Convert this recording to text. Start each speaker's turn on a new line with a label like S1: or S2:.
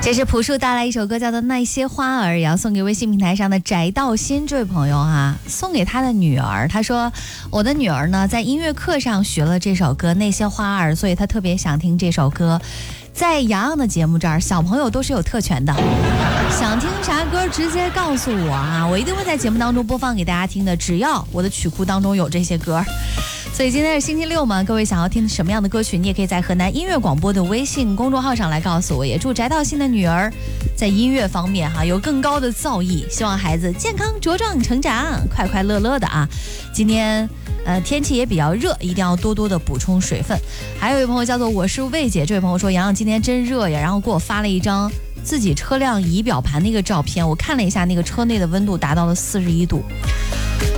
S1: 这是朴树带来一首歌叫做《那些花儿》，也要送给微信平台上的翟道新这位朋友哈，送给他的女儿。他说我的女儿呢在音乐课上学了这首歌《那些花儿》，所以她特别想听这首歌。在洋洋的节目这儿，小朋友都是有特权的，想听啥歌直接告诉我啊，我一定会在节目当中播放给大家听的，只要我的曲库当中有这些歌。所以今天是星期六嘛，各位想要听什么样的歌曲，你也可以在河南音乐广播的微信公众号上来告诉我。也祝翟道新的女儿在音乐方面有更高的造诣，希望孩子健康茁壮成长，快快乐乐的啊。今天天气也比较热，一定要多多的补充水分。还有一位朋友叫做我是魏姐，这位朋友说洋洋今天真热呀，然后给我发了一张自己车辆仪表盘的一个照片，我看了一下，那个车内的温度达到了41度。